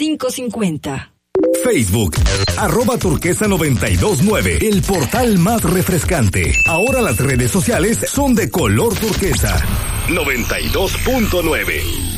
550. Facebook, @turquesa929, el portal más refrescante. Ahora las redes sociales son de color turquesa. 92.9.